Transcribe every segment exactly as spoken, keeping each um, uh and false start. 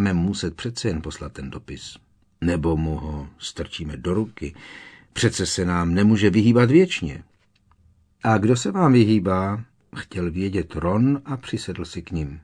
budeme muset přece jen poslat ten dopis. Nebo mu ho strčíme do ruky. Přece se nám nemůže vyhýbat věčně. A kdo se vám vyhýbá? Chtěl vědět Ron a přisedl si k ním.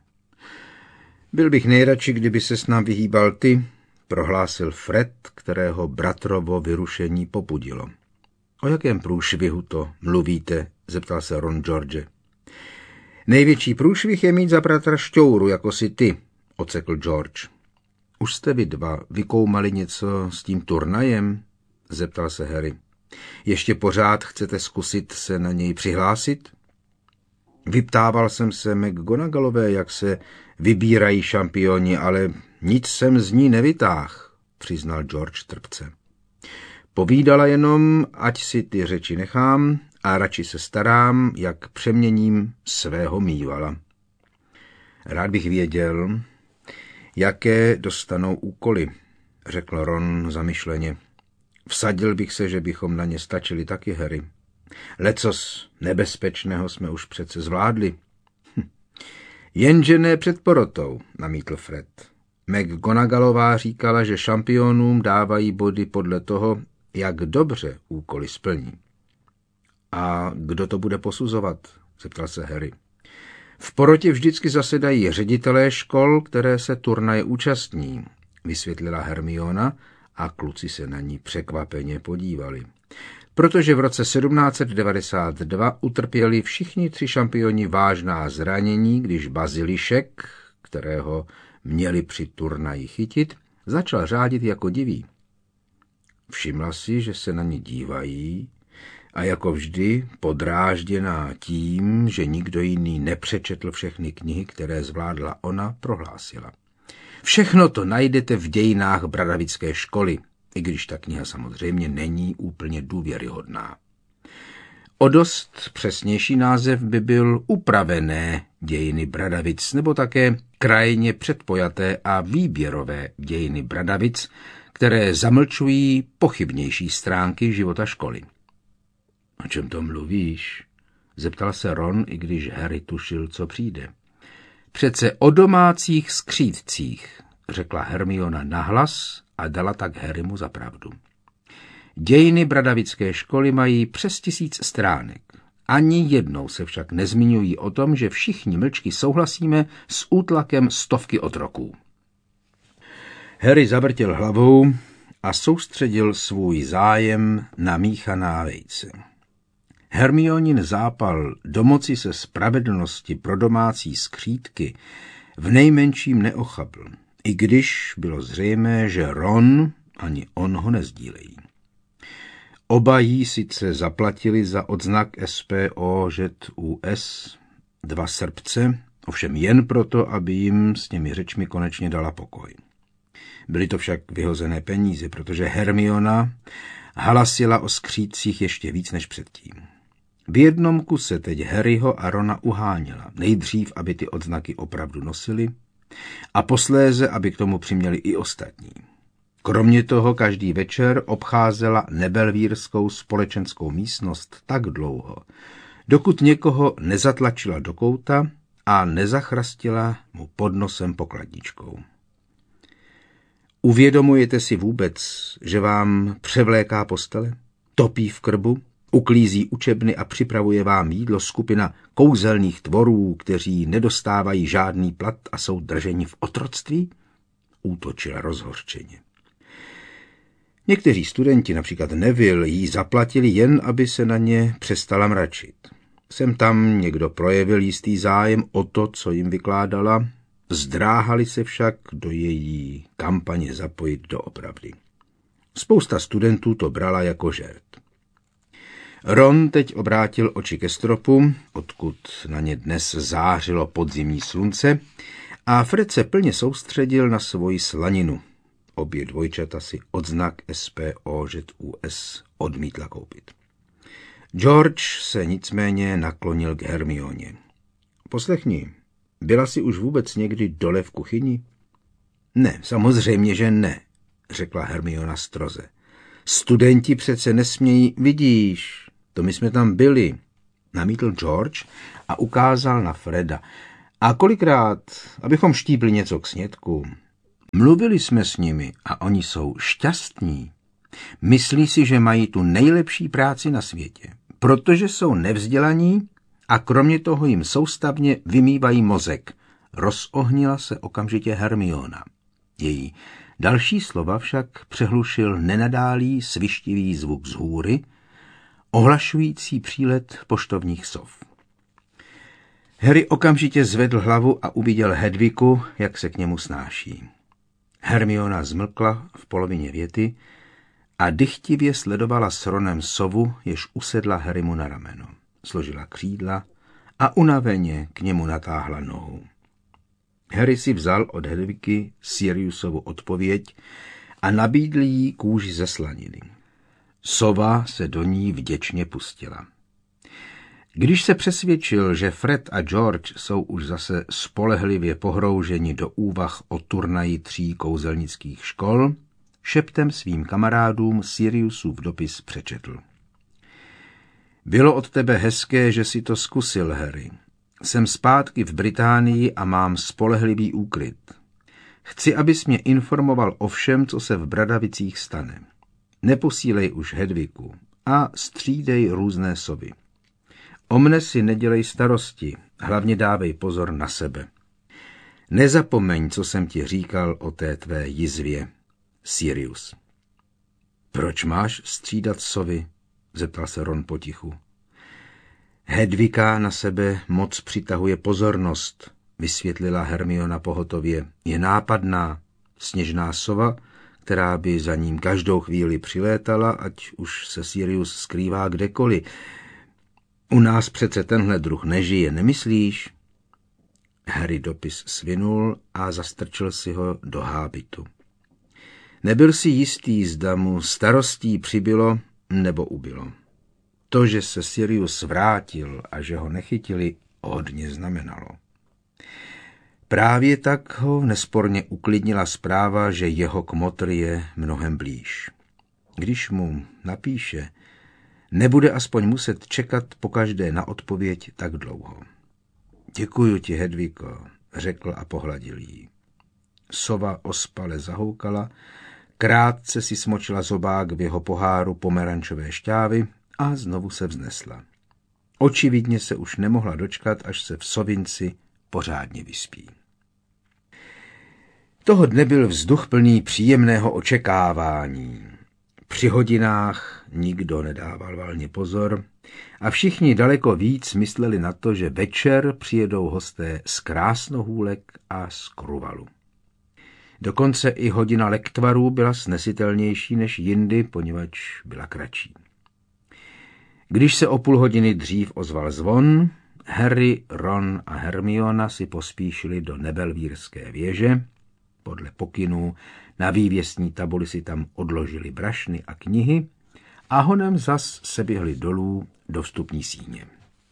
Byl bych nejradši, kdyby se s nám vyhýbal ty, prohlásil Fred, kterého bratrovo vyrušení popudilo. O jakém průšvihu to mluvíte? Zeptal se Ron George. Největší průšvih je mít za bratra šťouru, jako si ty, ocekl George. Už jste vy dva vykoumali něco s tím turnajem? Zeptal se Harry. Ještě pořád chcete zkusit se na něj přihlásit? Vyptával jsem se McGonagallové, jak se vybírají šampioni, ale nic jsem z ní nevytáhl, přiznal George trpce. Povídala jenom, ať si ty řeči nechám a radši se starám, jak přeměním svého mývala. Rád bych věděl, jaké dostanou úkoly, řekl Ron zamyšleně. Vsadil bych se, že bychom na ně stačili taky, Harry. Lecos nebezpečného jsme už přece zvládli. Hm. Jenže ne před porotou, namítl Fred. McGonagallová říkala, že šampionům dávají body podle toho, jak dobře úkoly splní. A kdo to bude posuzovat? Zeptal se Harry. V porotě vždycky zasedají ředitelé škol, které se turnaje účastní, vysvětlila Hermiona a kluci se na ní překvapeně podívali. Protože v roce sedmnáct set devadesát dva utrpěli všichni tři šampioni vážná zranění, když Bazilišek, kterého měli při turnaji chytit, začal řádit jako divý. Všimla si, že se na ně dívají a jako vždy podrážděná tím, že nikdo jiný nepřečetl všechny knihy, které zvládla ona, prohlásila. Všechno to najdete v dějinách Bradavické školy, i když ta kniha samozřejmě není úplně důvěryhodná. O dost přesnější název by byl Upravené dějiny Bradavic, nebo také krajně předpojaté a výběrové dějiny Bradavic, které zamlčují pochybnější stránky života školy. O čem to mluvíš? Zeptal se Ron, i když Harry tušil, co přijde. Přece o domácích skřídcích, řekla Hermiona nahlas a dala tak Harrymu za pravdu. Dějiny Bradavické školy mají přes tisíc stránek. Ani jednou se však nezmiňují o tom, že všichni mlčky souhlasíme s útlakem stovky otroků. Harry zavrtěl hlavou a soustředil svůj zájem na míchaná vejce. Hermionin zápal domoci se spravedlnosti pro domácí skřídky v nejmenším neochabl, i když bylo zřejmé, že Ron ani on ho nezdílejí. Oba jí sice zaplatili za odznak S P O Ž U S dva srpce, ovšem jen proto, aby jim s těmi řečmi konečně dala pokoj. Byly to však vyhozené peníze, protože Hermiona halasila o skřídcích ještě víc než předtím. V jednom kuse teď Harryho a Rona uháněla. Nejdřív, aby ty odznaky opravdu nosili, a posléze, aby k tomu přiměli i ostatní. Kromě toho každý večer obcházela nebelvírskou společenskou místnost tak dlouho, dokud někoho nezatlačila do kouta a nezachrastila mu pod nosem pokladničkou. Uvědomujete si vůbec, že vám převléká postele, topí v krbu, uklízí učebny a připravuje vám jídlo skupina kouzelných tvorů, kteří nedostávají žádný plat a jsou drženi v otroctví? Útočila rozhořčeně. Někteří studenti, například Neville, jí zaplatili jen, aby se na ně přestala mračit. Sem tam někdo projevil jistý zájem o to, co jim vykládala, zdráhali se však do její kampaně zapojit doopravdy. Spousta studentů to brala jako žert. Ron teď obrátil oči ke stropu, odkud na ně dnes zářilo podzimní slunce, a Fred se plně soustředil na svoji slaninu. Obě dvojčata si odznak S P O Ž U S odmítla koupit. George se nicméně naklonil k Hermioně. Poslechni, byla jsi už vůbec někdy dole v kuchyni? Ne, samozřejmě, že ne, řekla Hermiona stroze. Studenti přece nesmějí, vidíš, to my jsme tam byli, namítl George a ukázal na Freda. A kolikrát, abychom štípli něco k snědku. Mluvili jsme s nimi a oni jsou šťastní. Myslí si, že mají tu nejlepší práci na světě, protože jsou nevzdělaní a kromě toho jim soustavně vymývají mozek. Rozohnila se okamžitě Hermiona. Její další slova však přehlušil nenadálý svištivý zvuk z hůry, ohlašující přílet poštovních sov. Harry okamžitě zvedl hlavu a uviděl Hedviku, jak se k němu snáší. Hermiona zmlkla v polovině věty a dychtivě sledovala s Ronem sovu, jež usedla Harrymu na rameno. Složila křídla a unaveně k němu natáhla nohu. Harry si vzal od Hedviky Siriusovu odpověď a nabídl jí kůži ze slaniny. Sova se do ní vděčně pustila. Když se přesvědčil, že Fred a George jsou už zase spolehlivě pohrouženi do úvah o turnaji tří kouzelnických škol, šeptem svým kamarádům Siriusův dopis přečetl. Bylo od tebe hezké, že si to zkusil, Harry. Jsem zpátky v Británii a mám spolehlivý úkryt. Chci, abys mě informoval o všem, co se v Bradavicích stane. Neposílej už Hedviku a střídej různé sovy. O mne si nedělej starosti, hlavně dávej pozor na sebe. Nezapomeň, co jsem ti říkal o té tvé jizvě, Sirius. Proč máš střídat sovy? Zeptal se Ron potichu. Hedvika na sebe moc přitahuje pozornost, vysvětlila Hermiona pohotově. Je nápadná, sněžná sova, která by za ním každou chvíli přilétala, ať už se Sirius skrývá kdekoliv. U nás přece tenhle druh nežije, nemyslíš? Harry dopis svinul a zastrčil si ho do hábitu. Nebyl si jistý, zda mu starostí přibylo nebo ubylo. To, že se Sirius vrátil a že ho nechytili, hodně znamenalo. Právě tak ho nesporně uklidnila zpráva, že jeho kmotr je mnohem blíž. Když mu napíše, nebude aspoň muset čekat pokaždé na odpověď tak dlouho. Děkuju ti, Hedviko, řekl a pohladil jí. Sova ospale zahoukala, krátce si smočila zobák v jeho poháru pomerančové šťávy a znovu se vznesla. Očividně se už nemohla dočkat, až se v sovinci pořádně vyspí. Toho dne byl vzduch plný příjemného očekávání. Při hodinách nikdo nedával valně pozor a všichni daleko víc mysleli na to, že večer přijedou hosté z Krásnohůlek a z Kruvalu. Dokonce i hodina lektvarů byla snesitelnější než jindy, poněvadž byla kratší. Když se o půl hodiny dřív ozval zvon, Harry, Ron a Hermiona si pospíšili do Nebelvírské věže. Podle pokynů na vývěsní tabuli si tam odložili brašny a knihy a honem zas se běhli dolů do vstupní síně.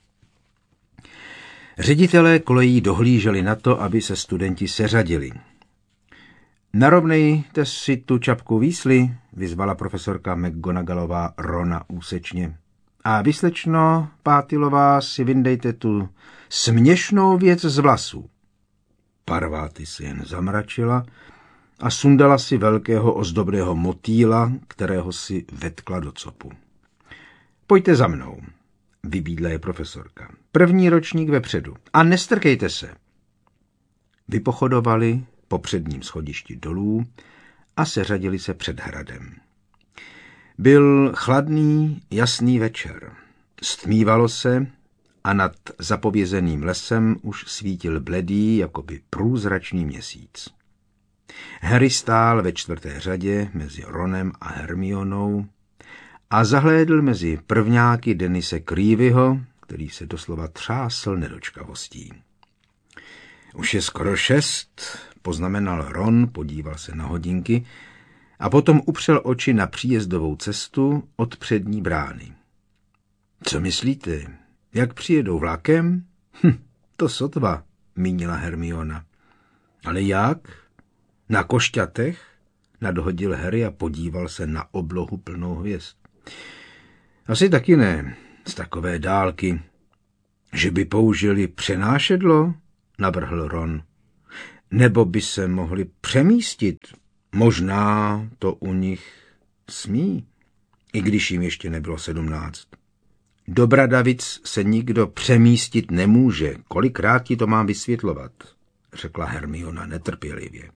Ředitelé kolejí dohlíželi na to, aby se studenti seřadili. Narovnejte si tu čapku výsly, vyzvala profesorka McGonagallová Rona úsečně. A vy, slečno Pátilová, si vyndejte tu směšnou věc z vlasů. Parváty si jen zamračila a sundala si velkého ozdobného motýla, kterého si vetkla do copu. Pojďte za mnou, vybídla je profesorka. První ročník vepředu a nestrkejte se. Vypochodovali po předním schodišti dolů a seřadili se před hradem. Byl chladný, jasný večer. Stmívalo se a nad zapovězeným lesem už svítil bledý, jakoby průzračný měsíc. Harry stál ve čtvrté řadě mezi Ronem a Hermionou a zahlédl mezi prvňáky Denise Creevyho, který se doslova třásl nedočkavostí. Už je skoro šest, poznamenal Ron, podíval se na hodinky a potom upřel oči na příjezdovou cestu od přední brány. Co myslíte, jak přijedou vlakem? Hm, to sotva, mínila Hermiona. Ale jak? Na košťatech? Nadhodil Harry a podíval se na oblohu plnou hvězd. Asi taky ne, z takové dálky. Že by použili přenášedlo? Navrhl Ron. Nebo by se mohli přemístit. Možná to u nich smí, i když jim ještě nebylo sedmnáct. Do Bradavic se nikdo přemístit nemůže. Kolikrát ti to mám vysvětlovat, řekla Hermiona netrpělivě.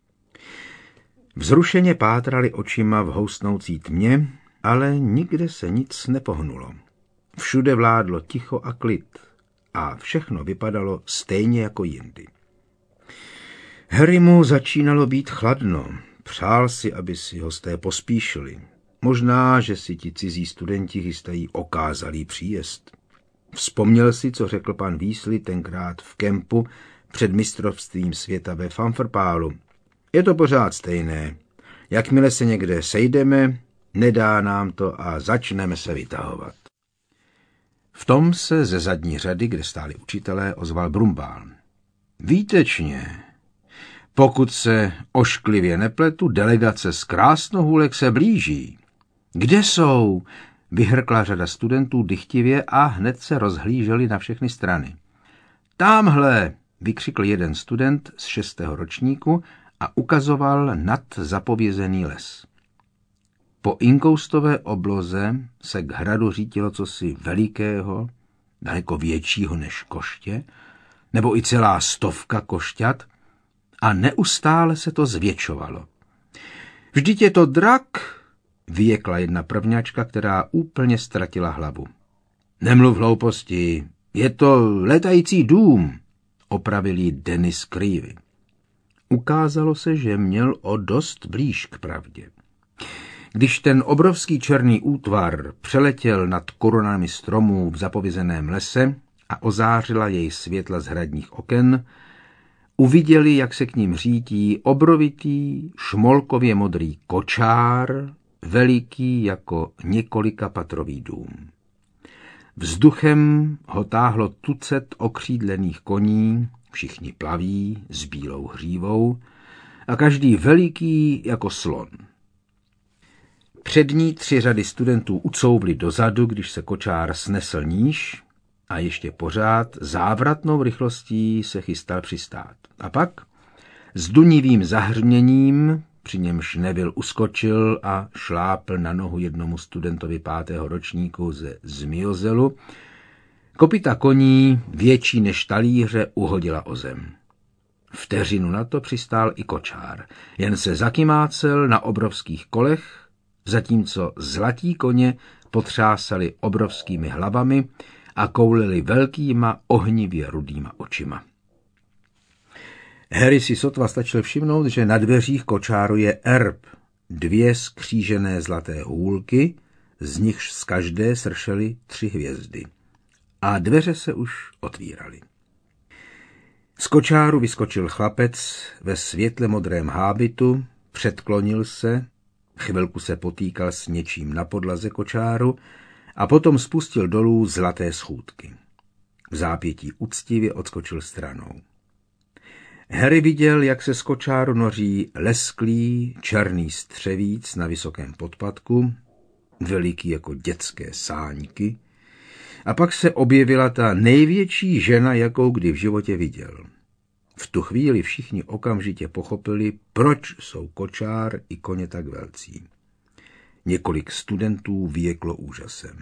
Vzrušeně pátrali očima v houstnoucí tmě, ale nikde se nic nepohnulo. Všude vládlo ticho a klid a všechno vypadalo stejně jako jindy. Harrymu začínalo být chladno. Přál si, aby si hosté pospíšili. Možná, že si ti cizí studenti chystají okázalý příjezd. Vzpomněl si, co řekl pan Weasley tenkrát v kempu před mistrovstvím světa ve Fumfrpálu. Je to pořád stejné. Jakmile se někde sejdeme, nedá nám to a začneme se vytahovat. V tom se ze zadní řady, kde stáli učitelé, ozval Brumbál. Výtečně. Pokud se ošklivě nepletu, delegace z Krásnohůlek se blíží. Kde jsou? Vyhrkla řada studentů dychtivě a hned se rozhlíželi na všechny strany. Támhle, vykřikl jeden student z šestého ročníku a ukazoval nad zapovězený les. Po inkoustové obloze se k hradu řítilo cosi velikého, daleko většího než koště, nebo i celá stovka košťat, a neustále se to zvětšovalo. Vždyť je to drak, vyjekla jedna prvňačka, která úplně ztratila hlavu. Nemluv hlouposti, je to letající dům, opravil jí Dennis Creevy. Ukázalo se, že měl o dost blíž k pravdě. Když ten obrovský černý útvar přeletěl nad korunami stromů v zapovězeném lese a ozářila jej světla z hradních oken, uviděli, jak se k ním řítí obrovitý, šmolkově modrý kočár, veliký jako několikapatrový dům. Vzduchem ho táhlo tucet okřídlených koní, všichni plaví, s bílou hřívou a každý veliký jako slon. Přední tři řady studentů ucouvli dozadu, když se kočár snesl níž a ještě pořád závratnou rychlostí se chystal přistát. A pak s dunivým zahřměním, při němž Neville uskočil a šlápl na nohu jednomu studentovi pátého ročníku ze Zmiozelu, kopyta koní, větší než talíře, uhodila o zem. Vteřinu na to přistál i kočár, jen se zakymácel na obrovských kolech, zatímco zlatí koně potřásali obrovskými hlavami a koulili velkýma ohnivě rudýma očima. Harry si sotva stačil všimnout, že na dveřích kočáru je erb, dvě skřížené zlaté hůlky, z nichž z každé sršely tři hvězdy. A dveře se už otvíraly. Z kočáru vyskočil chlapec ve světle modrém hábitu, předklonil se, chvilku se potýkal s něčím na podlaze kočáru a potom spustil dolů zlaté schůdky. V zápětí uctivě odskočil stranou. Harry viděl, jak se z kočáru noří lesklý černý střevíc na vysokém podpatku, veliký jako dětské sáňky, a pak se objevila ta největší žena, jakou kdy v životě viděl. V tu chvíli všichni okamžitě pochopili, proč jsou kočár i koně tak velcí. Několik studentů vyjeklo úžasem.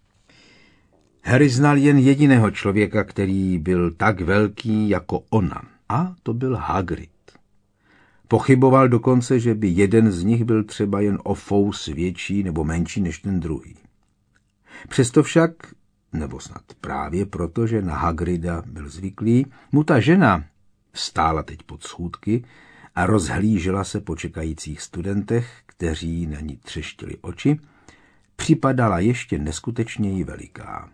Harry znal jen jediného člověka, který byl tak velký jako ona, a to byl Hagrid. Pochyboval dokonce, že by jeden z nich byl třeba jen o fous větší nebo menší než ten druhý. Přesto však, nebo snad právě proto, že na Hagrida byl zvyklý, mu ta žena stála teď pod schůdky a rozhlížela se po čekajících studentech, kteří na ní třeštili oči, připadala ještě neskutečněji veliká.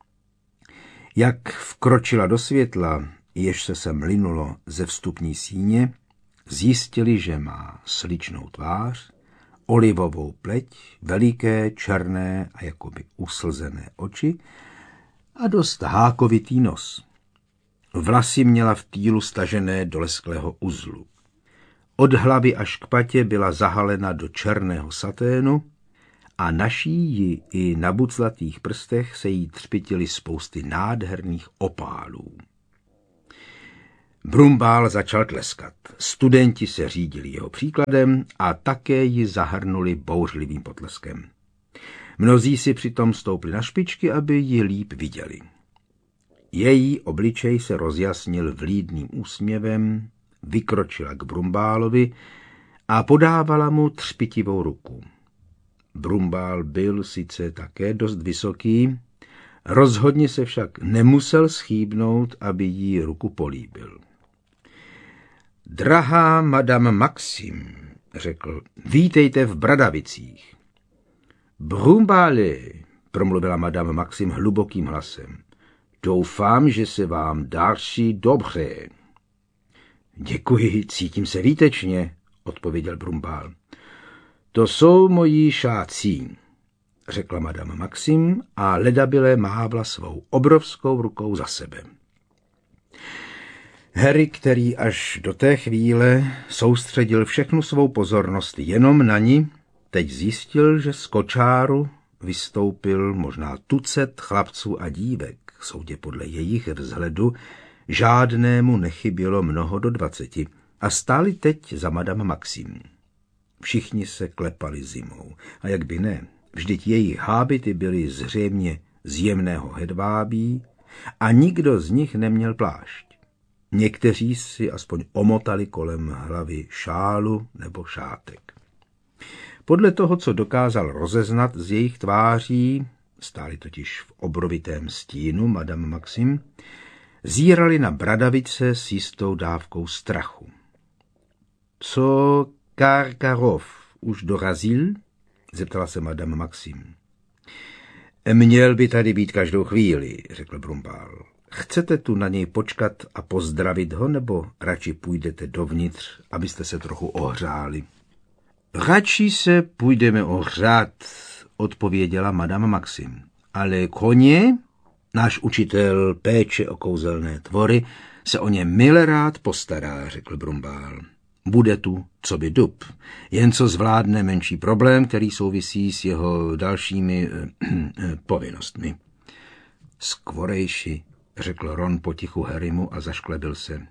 Jak vkročila do světla, jež se sem linulo ze vstupní síně, zjistili, že má sličnou tvář, olivovou pleť, veliké, černé a jakoby uslzené oči a dost hákovitý nos. Vlasy měla v týlu stažené do lesklého uzlu. Od hlavy až k patě byla zahalena do černého saténu a na šíji i na buclatých prstech se jí třpytily spousty nádherných opálů. Brumbál začal tleskat. Studenti se řídili jeho příkladem a také ji zahrnuli bouřlivým potleskem. Mnozí si přitom stoupli na špičky, aby ji líp viděli. Její obličej se rozjasnil vlídným úsměvem, vykročila k Brumbálovi a podávala mu třpitivou ruku. Brumbál byl sice také dost vysoký, rozhodně se však nemusel schýbnout, aby jí ruku políbil. Drahá madame Maxim, řekl, vítejte v Bradavicích. Brumbále, promluvila madame Maxim hlubokým hlasem, doufám, že se vám daří dobře. Děkuji, cítím se výtečně, odpověděl Brumbál. To jsou moji šácí, řekla madame Maxim a ledabyle mávla svou obrovskou rukou za sebe. Harry, který až do té chvíle soustředil všechnu svou pozornost jenom na ní, teď zjistil, že z kočáru vystoupil možná tucet chlapců a dívek, soudě podle jejich vzhledu, žádnému nechybělo mnoho do dvaceti a stáli teď za madame Maxim. Všichni se klepali zimou a jak by ne, vždyť jejich hábity byly zřejmě z jemného hedvábí a nikdo z nich neměl plášť. Někteří si aspoň omotali kolem hlavy šálu nebo šátek. Podle toho, co dokázal rozeznat z jejich tváří, stáli totiž v obrovitém stínu madame Maxim, zírali na Bradavice s jistou dávkou strachu. Co Karkarov už dorazil? Zeptala se madame Maxim. Měl by tady být každou chvíli, řekl Brumbál. Chcete tu na něj počkat a pozdravit ho, nebo radši půjdete dovnitř, abyste se trochu ohřáli? Radši se půjdeme ohřát, odpověděla madame Maxim. Ale koně, náš učitel péče o kouzelné tvory, se o ně milerád postará, řekl Brumbál. Bude tu, co by dub, jen co zvládne menší problém, který souvisí s jeho dalšími eh, eh, povinnostmi. Skvorejši, řekl Ron potichu Harrymu a zašklebil se.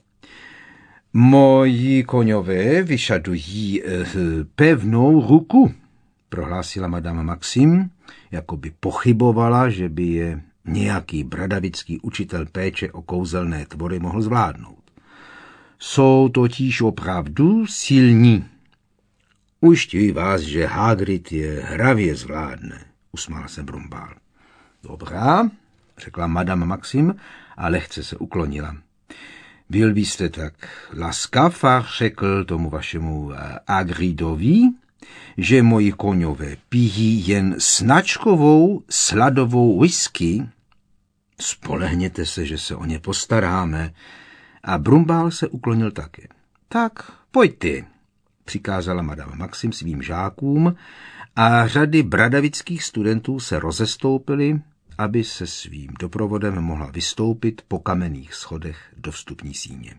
Moji koňové vyžadují eh, pevnou ruku, prohlásila madame Maxim, jako by pochybovala, že by je nějaký bradavický učitel péče o kouzelné tvory mohl zvládnout. Jsou totiž opravdu silní. Ujišťuji vás, že Hagrid je hravě zvládne, usmál se Brumbál. Dobrá, řekla madame Maxim a lehce se uklonila. Byl byste tak laskav a řekl tomu vašemu Hagridovi, že moji koňové pijí jen značkovou sladovou whisky? Spolehněte se, že se o ně postaráme. A Brumbál se uklonil také. Tak, pojďte, přikázala madame Maxim svým žákům a řady bradavických studentů se rozestoupily, aby se svým doprovodem mohla vystoupit po kamenných schodech do vstupní síně.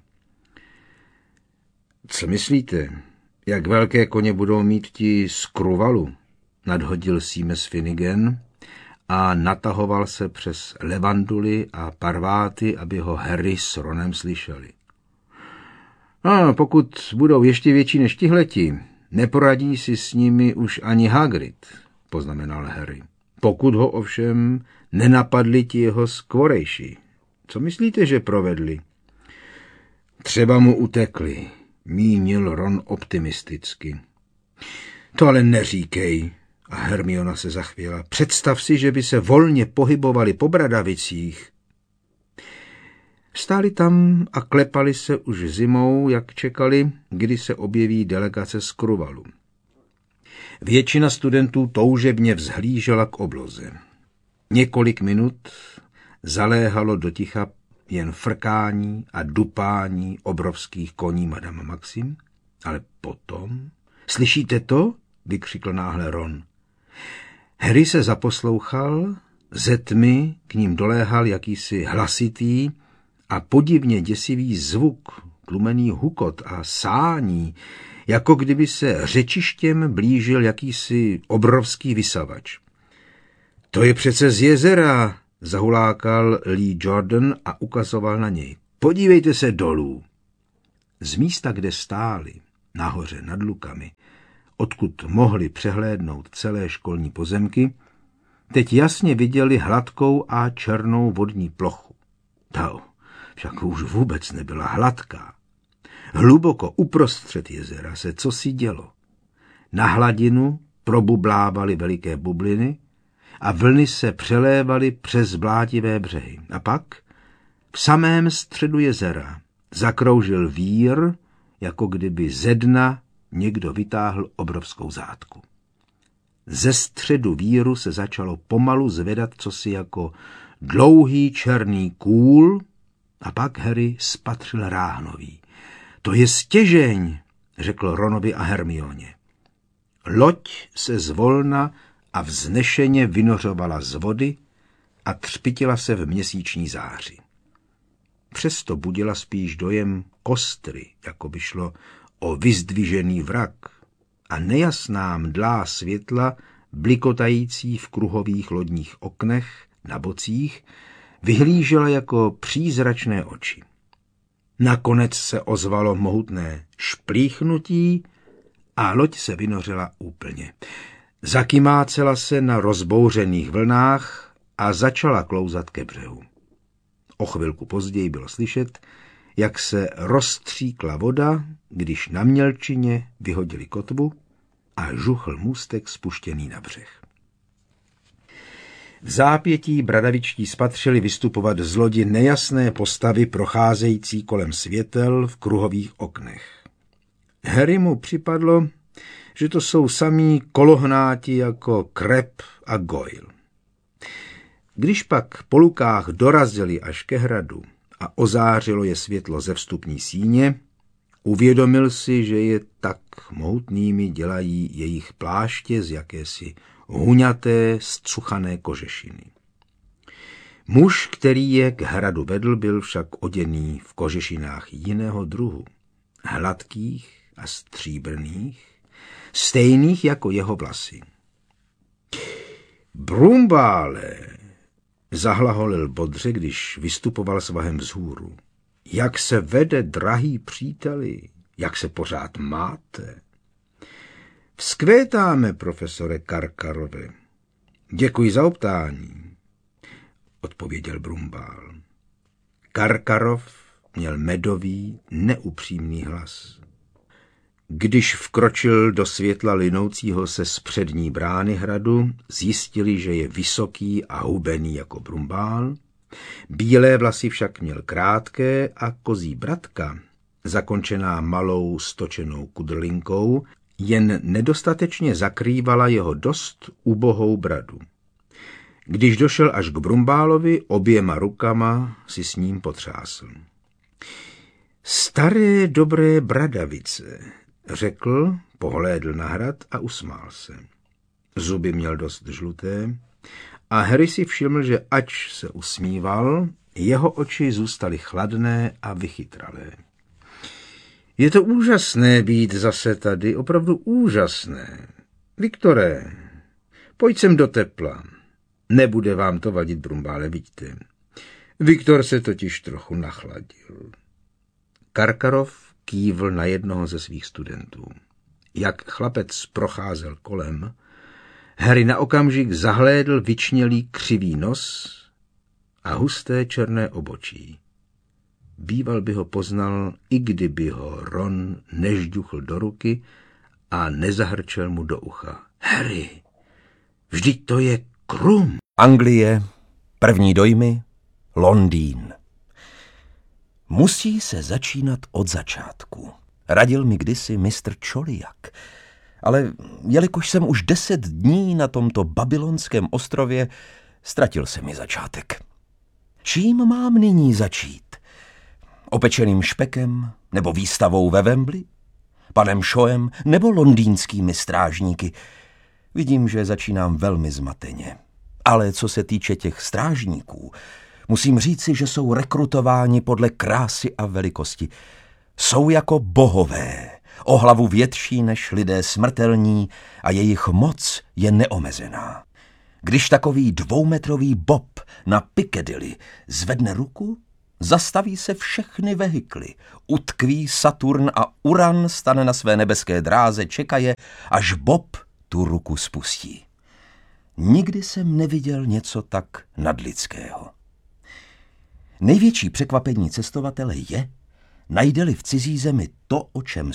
Co myslíte, jak velké koně budou mít ti z Kruvalu? Nadhodil Seamus Finnegan a natahoval se přes levanduly a parváty, aby ho Harry s Ronem slyšeli. A pokud budou ještě větší než tihleti, neporadí si s nimi už ani Hagrid, poznamenal Harry. Pokud ho ovšem nenapadli ti jeho skvorejší. Co myslíte, že provedli? Třeba mu utekli, mínil Ron optimisticky. To ale neříkej. A Hermiona se zachvěla. Představ si, že by se volně pohybovali po Bradavicích. Stáli tam a klepali se už zimou, jak čekali, kdy se objeví delegace z Kruvalu. Většina studentů toužebně vzhlížela k obloze. Několik minut zaléhalo do ticha jen frkání a dupání obrovských koní madame Maxim, ale potom... Slyšíte to? Vykřikl náhle Ron. Harry se zaposlouchal, ze tmy k ním doléhal jakýsi hlasitý a podivně děsivý zvuk, tlumený hukot a sání, jako kdyby se řečištěm blížil jakýsi obrovský vysavač. To je přece z jezera, zahulákal Lee Jordan a ukazoval na něj. Podívejte se dolů. Z místa, kde stáli, nahoře nad lukami, odkud mohli přehlédnout celé školní pozemky, teď jasně viděli hladkou a černou vodní plochu. Ta však už vůbec nebyla hladká. Hluboko uprostřed jezera se cosi dělo. Na hladinu probublávaly veliké bubliny a vlny se přelévaly přes blátivé břehy. A pak v samém středu jezera zakroužil vír, jako kdyby ze dna někdo vytáhl obrovskou zátku. Ze středu víru se začalo pomalu zvedat cosi jako dlouhý černý kůl a pak Harry spatřil ráhnový. To je stěžeň, řekl Ronovi a Hermioně. Loď se zvolna a vznešeně vynořovala z vody a třpitila se v měsíční záři. Přesto budila spíš dojem kostry, jako by šlo o vyzdvižený vrak, a nejasná mdlá světla, blikotající v kruhových lodních oknech na bocích, vyhlížela jako přízračné oči. Nakonec se ozvalo mohutné šplíchnutí a loď se vynořila úplně. Zakymácela se na rozbouřených vlnách a začala klouzat ke břehu. O chvilku později bylo slyšet, jak se rozstříkla voda, když na mělčině vyhodili kotvu a žuchl můstek spuštěný na břeh. V zápětí bradavičtí spatřili vystupovat z lodi nejasné postavy procházející kolem světel v kruhových oknech. Harry mu připadlo, že to jsou samí kolohnáti jako Crabbe a Goyle. Když pak po lukách dorazili až ke hradu a ozářilo je světlo ze vstupní síně, uvědomil si, že je tak mohutnými dělají jejich pláště z jakési huňaté, zcuchané kožešiny. Muž, který je k hradu vedl, byl však oděný v kožešinách jiného druhu, hladkých a stříbrných, stejných jako jeho vlasy. Brumbále, zahlaholil bodře, když vystupoval svahem vzhůru. Jak se vede, drahý příteli, jak se pořád máte? Vzkvétáme, profesore Karkarove. Děkuji za optání, odpověděl Brumbál. Karkarov měl medový, neupřímný hlas. Když vkročil do světla linoucího se z přední brány hradu, zjistili, že je vysoký a hubený jako Brumbál. Bílé vlasy však měl krátké a kozí bratka, zakončená malou stočenou kudrlinkou, jen nedostatečně zakrývala jeho dost ubohou bradu. Když došel až k Brumbálovi, oběma rukama si s ním potřásl. Staré dobré bradavice, řekl, pohlédl na hrad a usmál se. Zuby měl dost žluté a Harry si všiml, že ač se usmíval, jeho oči zůstaly chladné a vychytralé. Je to úžasné být zase tady, opravdu úžasné. Viktore, pojď sem do tepla. Nebude vám to vadit, Brumbále, vidíte. Viktor se totiž trochu nachladil. Karkarov kývl na jednoho ze svých studentů. Jak chlapec procházel kolem, Harry na okamžik zahlédl vyčnělý křivý nos a husté černé obočí. Býval by ho poznal, i kdyby ho Ron nežduchl do ruky a nezahrčel mu do ucha. Harry, vždyť to je Krum. Anglie, první dojmy, Londýn. Musí se začínat od začátku. Radil mi kdysi mistr Čoliak. Ale jelikož jsem už deset dní na tomto babylonském ostrově, ztratil se mi začátek. Čím mám nyní začít? Opečeným špekem nebo výstavou ve Wembley? Panem Shawem nebo londýnskými strážníky? Vidím, že začínám velmi zmateně. Ale co se týče těch strážníků, musím říci, že jsou rekrutováni podle krásy a velikosti. Jsou jako bohové, o hlavu větší než lidé smrtelní a jejich moc je neomezená. Když takový dvoumetrový Bob na Piccadilly zvedne ruku, Zastaví se všechny vehikly, utkví Saturn a Uran stane na své nebeské dráze, čekaje, až Bob tu ruku spustí. Nikdy jsem neviděl něco tak nadlidského. Největší překvapení cestovatele je, najde-li v cizí zemi to, o čem